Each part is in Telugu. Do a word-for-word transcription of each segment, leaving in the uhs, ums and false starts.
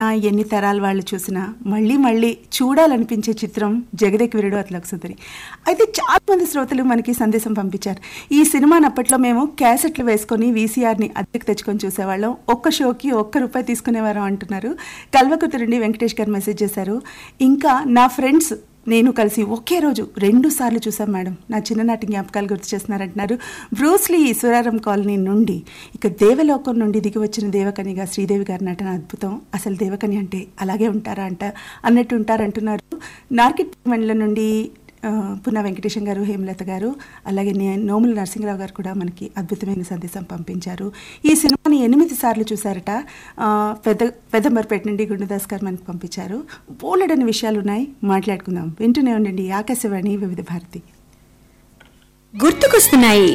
ఎన్ని తరాల వాళ్ళు చూసినా మళ్ళీ మళ్ళీ చూడాలనిపించే చిత్రం జగదేక వీరుడు అతిలోక సుందరి. అయితే చాలా మంది శ్రోతలు మనకి సందేశం పంపించారు. ఈ సినిమాని అప్పట్లో మేము క్యాసెట్లు వేసుకొని వీసీఆర్ని అద్దెకు తెచ్చుకొని చూసేవాళ్ళం, ఒక్క షోకి ఒక్క రూపాయి తీసుకునేవారం అంటున్నారు. కల్వకుర్తి నుండి వెంకటేష్ గారు మెసేజ్ చేశారు. ఇంకా నా ఫ్రెండ్స్ నేను కలిసి ఒకే రోజు రెండు సార్లు చూసాం మేడం, నా చిన్ననాటి జ్ఞాపకాలు గుర్తు చేస్తున్నారంటున్నారు. బ్రూస్లీ సురారం కాలనీ నుండి. ఇక దేవలోకం నుండి దిగి వచ్చిన దేవకనిగా శ్రీదేవి గారి నటన అద్భుతం, అసలు దేవకని అంటే అలాగే ఉంటారా అంట అన్నట్టు ఉంటారంటున్నారు. నార్కెట్ మండలం నుండి పున్నా వెంకటేశం గారు, హేమలత గారు, అలాగే నోముల నరసింహరావు గారు కూడా మనకి అద్భుతమైన సందేశం పంపించారు. ఈ సినిమాని ఎనిమిది సార్లు చూశారట. పెద్ద పెద్దంబర్పేట నుండి గుండదాస్ గారు మనకు పంపించారు. బోలెడని విషయాలు ఉన్నాయి, మాట్లాడుకుందాం. వింటూనే ఉండండి ఆకాశవాణి వివిధ భారతి. గుర్తుకొస్తున్నాయి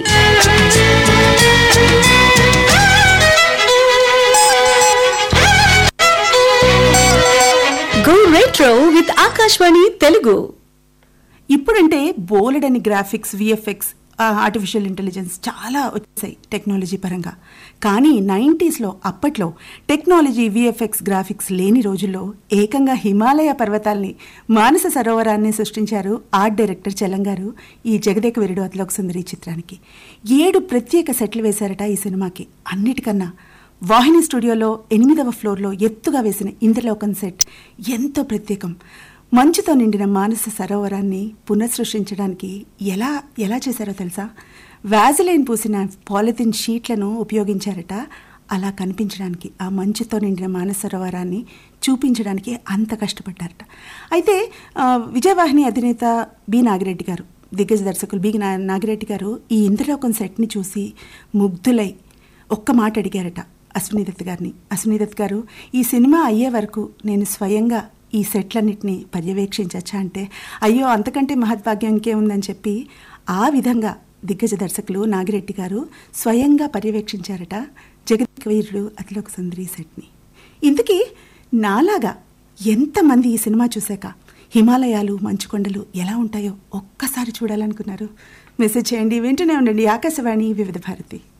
go retro with Akashvani Telugu. ఇప్పుడంటే బోలెడని గ్రాఫిక్స్, విఎఫ్ఎక్స్, ఆర్టిఫిషియల్ ఇంటెలిజెన్స్ చాలా వచ్చాయి టెక్నాలజీ పరంగా. కానీ నైంటీస్లో అప్పట్లో టెక్నాలజీ, విఎఫ్ఎక్స్, గ్రాఫిక్స్ లేని రోజుల్లో ఏకంగా హిమాలయ పర్వతాల్ని, మానస సరోవరాన్ని సృష్టించారు ఆర్ట్ డైరెక్టర్ చలం గారు ఈ జగదేక వీరుడు అతిలోక సుందరి చిత్రానికి. ఏడు ప్రత్యేక సెట్లు వేశారట ఈ సినిమాకి. అన్నిటికన్నా వాహిని స్టూడియోలో ఎనిమిదవ ఫ్లోర్లో ఎత్తుగా వేసిన ఇంద్రలోకం సెట్ ఎంతో ప్రత్యేకం. మంచుతో నిండిన మానస సరోవరాన్ని పునఃసృష్టించడానికి ఎలా ఎలా చేశారో తెలుసా? వ్యాజిలైన్ పూసిన పాలిథిన్ షీట్లను ఉపయోగించారట అలా కనిపించడానికి, ఆ మంచుతో నిండిన మానస సరోవరాన్ని చూపించడానికి అంత కష్టపడ్డారట. అయితే విజయవాహిని అధినేత బి నాగిరెడ్డి గారు, దిగ్గజ దర్శకులు బి నాగిరెడ్డి గారు ఈ ఇంద్రలోకం సెట్ని చూసి ముగ్ధులై ఒక్క మాట అడిగారట అశ్విని దత్ గారిని. అశ్విని దత్ గారు, ఈ సినిమా అయ్యే వరకు నేను స్వయంగా ఈ సెట్లన్నింటినీ పర్యవేక్షించచ్చా అంటే, అయ్యో అంతకంటే మహద్భాగ్యం ఇంకేముందని చెప్పి ఆ విధంగా దిగ్గజ దర్శకులు నాగిరెడ్డి గారు స్వయంగా పర్యవేక్షించారట జగదేక వీరుడు అతిలోక సుందరి సెట్ని. ఇంతకీ నాలాగా ఎంతమంది ఈ సినిమా చూశాక హిమాలయాలు, మంచుకొండలు ఎలా ఉంటాయో ఒక్కసారి చూడాలనుకున్నారు? మెసేజ్ చేయండి. వింటూనే ఉండండి ఆకాశవాణి వివిధ భారతి.